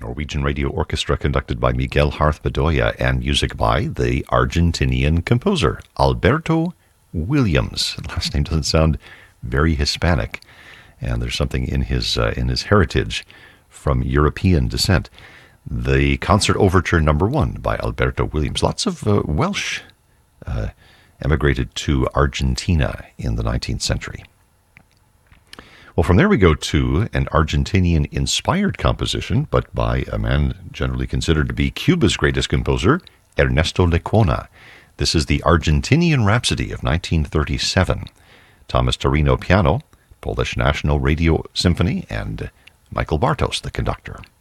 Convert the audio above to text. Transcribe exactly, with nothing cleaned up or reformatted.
Norwegian Radio Orchestra conducted by Miguel Harth Bedoya, and music by the Argentinian composer Alberto Williams. Last name doesn't sound very Hispanic, and there's something in his uh, in his heritage from European descent. The Concert Overture Number One by Alberto Williams. Lots of uh, Welsh uh, emigrated to Argentina in the nineteenth century. Well, from there we go to an Argentinian-inspired composition, but by a man generally considered to be Cuba's greatest composer, Ernesto Lecuona. This is the Argentinian Rhapsody of nineteen thirty-seven. Thomas Torino piano, Polish National Radio Symphony, and Michael Bartos, the conductor.